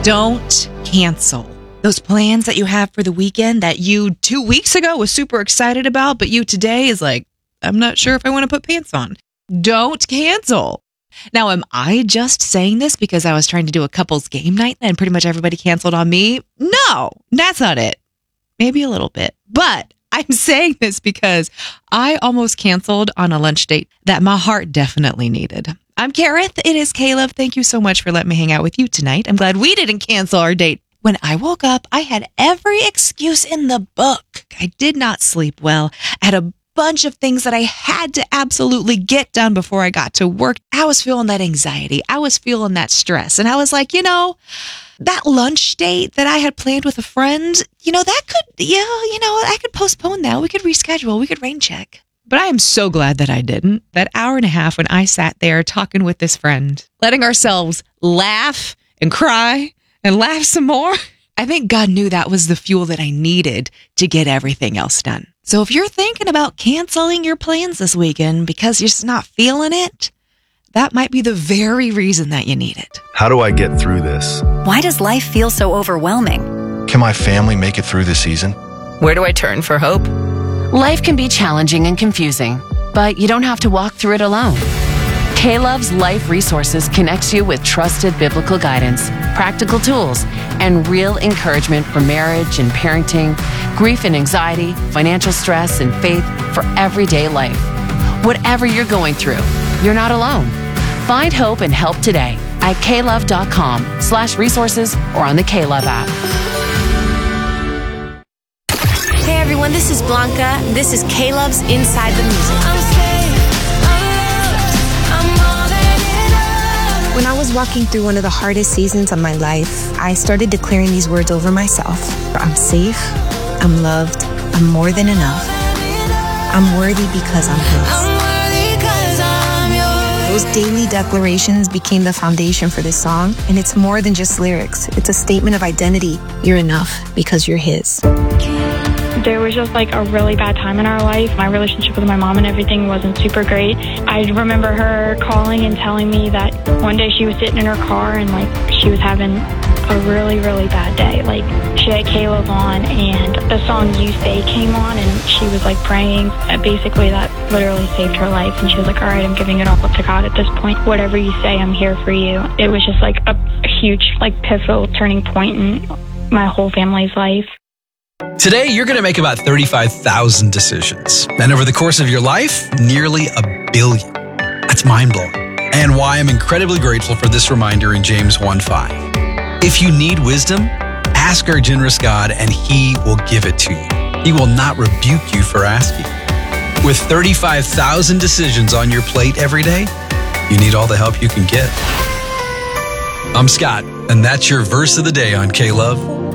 Don't cancel those plans that you have for the weekend that you 2 weeks ago was super excited about, but you today is like, I'm not sure if I want to put pants on. Don't cancel. Now, am I just saying this because I was trying to do a couples game night and pretty much everybody canceled on me? No, that's not it. Maybe a little bit. But I'm saying this because I almost canceled on a lunch date that my heart definitely needed. I'm Kareth. It is Caleb. Thank you so much for letting me hang out with you tonight. I'm glad we didn't cancel our date. When I woke up, I had every excuse in the book. I did not sleep well. I had a bunch of things that I had to absolutely get done before I got to work. I was feeling that anxiety. I was feeling that stress. And I was like, that lunch date that I had planned with a friend, I could postpone that. We could reschedule. We could rain check. But I am so glad that I didn't. That hour and a half when I sat there talking with this friend, letting ourselves laugh and cry and laugh some more. I think God knew that was the fuel that I needed to get everything else done. So if you're thinking about canceling your plans this weekend because you're just not feeling it, that might be the very reason that you need it. How do I get through this? Why does life feel so overwhelming? Can my family make it through this season? Where do I turn for hope? Life can be challenging and confusing, but you don't have to walk through it alone. K-Love's Life Resources connects you with trusted biblical guidance, practical tools, and real encouragement for marriage and parenting, grief and anxiety, financial stress, and faith for everyday life. Whatever you're going through, you're not alone. Find hope and help today at klove.com/resources or on the K-Love app. Hey everyone, this is Blanca. This is K-Love's Inside the Music. When I was walking through one of the hardest seasons of my life, I started declaring these words over myself. I'm safe, I'm loved, I'm more than enough. I'm worthy because I'm His. Those daily declarations became the foundation for this song, and it's more than just lyrics. It's a statement of identity. You're enough because you're His. There was just like a really bad time in our life. My relationship with my mom and everything wasn't super great. I remember her calling and telling me that one day she was sitting in her car and she was having a really, really bad day. She had Caleb on and the song You Say came on and she was praying. Basically that literally saved her life. And she was like, all right, I'm giving it all to God at this point. Whatever you say, I'm here for you. It was just a huge pivotal turning point in my whole family's life. Today, you're going to make about 35,000 decisions. And over the course of your life, nearly 1 billion. That's mind-blowing. And why I'm incredibly grateful for this reminder in James 1:5. If you need wisdom, ask our generous God and He will give it to you. He will not rebuke you for asking. With 35,000 decisions on your plate every day, you need all the help you can get. I'm Scott, and that's your verse of the day on K-Love.